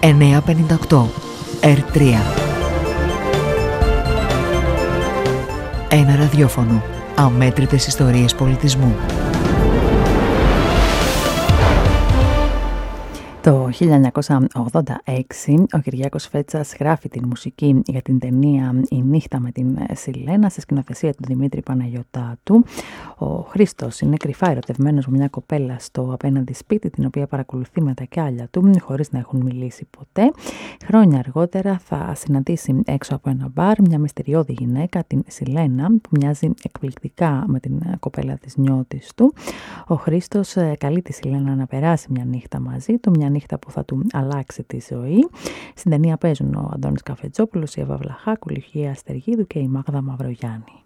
958 R3. Ένα ραδιόφωνο. Αμέτρητες ιστορίες πολιτισμού. Το 1986 ο Κυριάκος Φέτσας γράφει την μουσική για την ταινία «Η νύχτα με την Σιλένα» σε σκηνοθεσία του Δημήτρη Παναγιωτάτου. Ο Χρήστος είναι κρυφά ερωτευμένος με μια κοπέλα στο απέναντι σπίτι, την οποία παρακολουθεί με τα κιάλια του χωρίς να έχουν μιλήσει ποτέ. Χρόνια αργότερα θα συναντήσει έξω από ένα μπαρ μια μυστηριώδη γυναίκα, την Σιλένα, που μοιάζει εκπληκτικά με την κοπέλα της νιώτης του. Ο Χρήστος καλεί τη Σιλένα να περάσει μια νύχτα μαζί του, μια νύχτα που θα του αλλάξει τη ζωή. Στην ταινία παίζουν ο Αντώνης Καφετζόπουλος, η Εύα Βλαχάκου, η Λυγία Αστεργίδου και η Μάγδα Μαυρογιάννη.